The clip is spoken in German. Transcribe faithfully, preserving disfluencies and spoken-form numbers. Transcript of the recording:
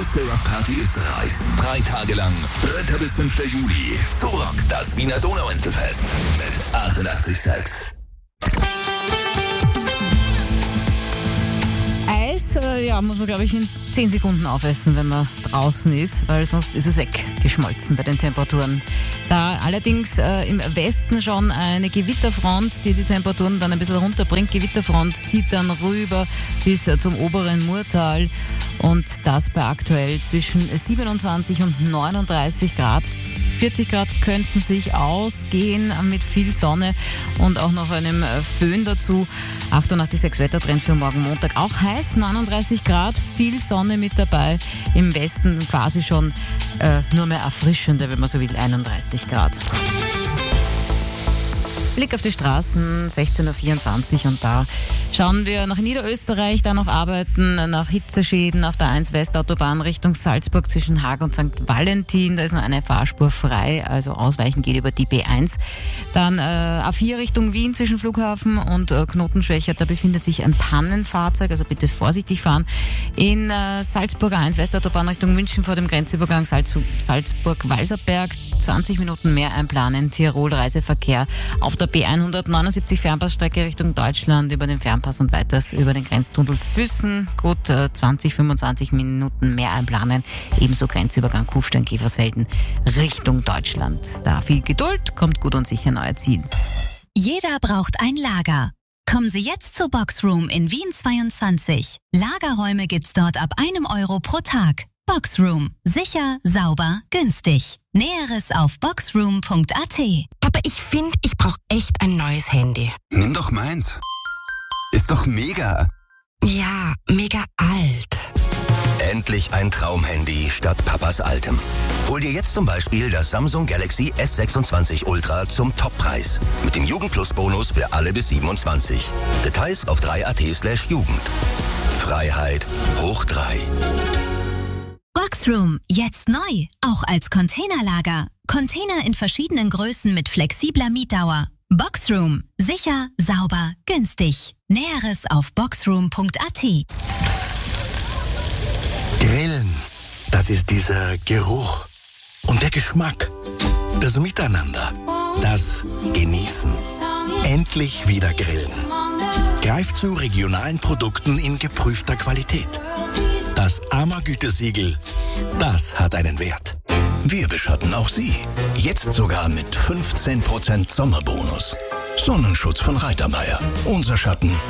größte Rockparty Österreichs. Drei Tage lang, dritter bis fünfter Juli. Zorock, das Wiener Donauinselfest. Mit achtundachtzig Komma sechs. Eis, äh, ja, muss man, glaube ich, in zehn Sekunden aufessen, wenn man draußen ist, weil sonst ist es weggeschmolzen bei den Temperaturen. Da allerdings äh, im Westen schon eine Gewitterfront, die die Temperaturen dann ein bisschen runterbringt. Gewitterfront zieht dann rüber bis äh, zum oberen Murtal und das bei aktuell zwischen siebenundzwanzig und neununddreißig Grad. vierzig Grad könnten sich ausgehen mit viel Sonne und auch noch einem Föhn dazu. achtundachtzig Komma sechs Wettertrend für morgen Montag. Auch heiß, neununddreißig Grad, viel Sonne mit dabei. Im Westen quasi schon äh, nur mehr erfrischende, wenn man so will, einunddreißig Grad. Blick auf die Straßen, sechzehn Uhr vierundzwanzig, und da schauen wir nach Niederösterreich, da noch arbeiten, nach Hitzeschäden auf der eins Westautobahn Richtung Salzburg zwischen Haag und Sankt Valentin. Da ist nur eine Fahrspur frei, also ausweichen geht über die B eins. Dann äh, A vier Richtung Wien zwischen Flughafen und äh, Knotenschwächer, da befindet sich ein Pannenfahrzeug, also bitte vorsichtig fahren. In äh, Salzburg A eins Westautobahn Richtung München vor dem Grenzübergang Salz- Salzburg-Walserberg, zwanzig Minuten mehr einplanen. Tirol Reiseverkehr auf der B hundertneunundsiebzig Fernpassstrecke Richtung Deutschland über den Fernpass und weiters über den Grenztunnel Füssen. Gut äh, zwanzig, fünfundzwanzig Minuten mehr einplanen. Ebenso Grenzübergang Kufstein-Kiefersfelden Richtung Deutschland. Da viel Geduld, kommt gut und sicher neuer Ziel. Jeder braucht ein Lager. Kommen Sie jetzt zur Boxroom in Wien zweiundzwanzig. Lagerräume gibt's dort ab einem Euro pro Tag. Boxroom. Sicher, sauber, günstig. Näheres auf boxroom punkt a t. Papa, ich finde, ich brauche echt ein neues Handy. Nimm doch meins. Ist doch mega. Ja, mega alt. Endlich ein Traumhandy statt Papas altem. Hol dir jetzt zum Beispiel das Samsung Galaxy S sechsundzwanzig Ultra zum Toppreis. Mit dem Jugendplus-Bonus für alle bis siebenundzwanzig. Details auf drei punkt a t slash Jugend. Freiheit hoch drei. Boxroom, jetzt neu, auch als Containerlager. Container in verschiedenen Größen mit flexibler Mietdauer. Boxroom, sicher, sauber, günstig. Näheres auf boxroom punkt a t. Grillen, das ist dieser Geruch und der Geschmack. Das Miteinander, das Genießen. Endlich wieder grillen. Greift zu regionalen Produkten in geprüfter Qualität. Das AMA-Gütesiegel, das hat einen Wert. Wir beschatten auch Sie. Jetzt sogar mit fünfzehn Prozent Sommerbonus. Sonnenschutz von Reitermeier. Unser Schatten,